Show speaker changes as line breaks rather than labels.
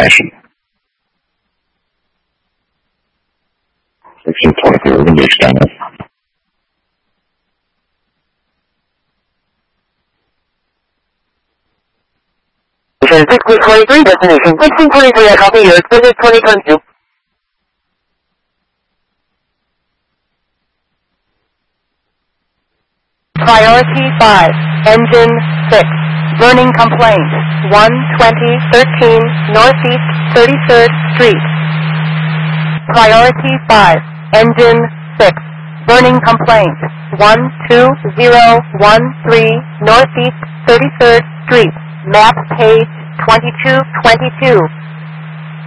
information. 1623, we're going to be extended.
Station 1623, destination 1623, I copy you, extended 2022.
Priority 5, Engine 6, burning complaint, 12013 Northeast 33rd Street. Priority 5, Engine 6, burning complaint, 12013 Northeast 33rd Street, map page 2222.